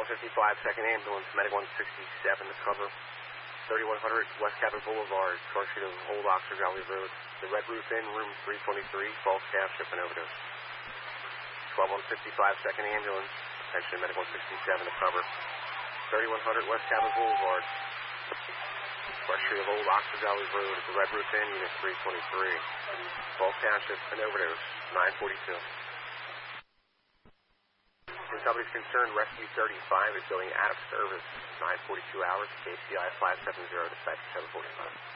155, second ambulance, medic 167 to cover. 3100 West Cabot Boulevard, short sheet of Old Oxford Valley Road. The Red Roof Inn, room 323, false calf, ship and overdose. 12155, second ambulance, attention medic 167 to cover. 3100 West Cabot Boulevard, short sheet of Old Oxford Valley Road. The Red Roof Inn, unit 323, false calf, ship and overdose. 942. In somebody's concerned, Rescue 35 is going out of service. 9:42 hours, KCI 570, dispatch 745.